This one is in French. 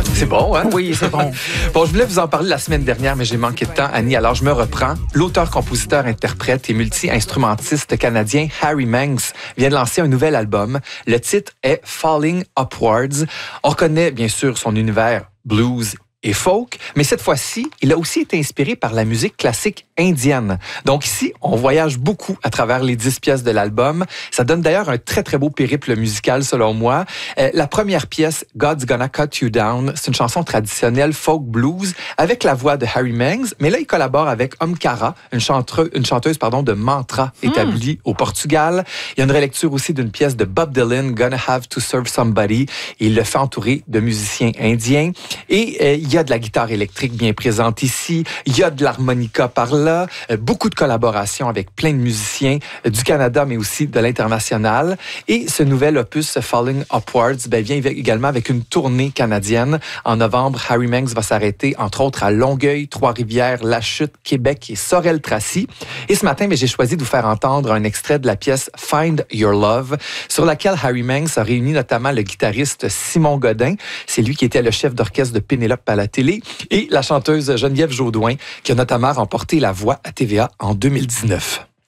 C'est bon, hein? Oui, c'est bon. Bon, je voulais vous en parler la semaine dernière, mais j'ai manqué de temps, Annie. Alors, je me reprends. L'auteur, compositeur, interprète et multi-instrumentiste canadien Harry Manx vient de lancer un nouvel album. Le titre est Falling Upwards. On reconnaît, bien sûr, son univers blues et folk, mais cette fois-ci, il a aussi été inspiré par la musique classique indienne. Donc ici, on voyage beaucoup à travers les 10 pièces de l'album. Ça donne d'ailleurs un très, très beau périple musical, selon moi. La première pièce, God's Gonna Cut You Down, c'est une chanson traditionnelle folk blues avec la voix de Harry Manx, mais là, il collabore avec Omkara, une chanteuse de mantra établie au Portugal. Il y a une relecture aussi d'une pièce de Bob Dylan, Gonna Have to Serve Somebody, et il le fait entourer de musiciens indiens. Et il y a de la guitare électrique bien présente ici, il y a de l'harmonica par là, beaucoup de collaborations avec plein de musiciens du Canada, mais aussi de l'international. Et ce nouvel opus, Falling Upwards, vient également avec une tournée canadienne. En novembre, Harry Manx va s'arrêter, entre autres, à Longueuil, Trois-Rivières, La Chute, Québec et Sorel-Tracy. Et ce matin, j'ai choisi de vous faire entendre un extrait de la pièce Find Your Love, sur laquelle Harry Manx a réuni notamment le guitariste Simon Godin. C'est lui qui était le chef d'orchestre de Pénélope à la télé, et la chanteuse Geneviève Jaudoin, qui a notamment remporté la voix à TVA en 2019.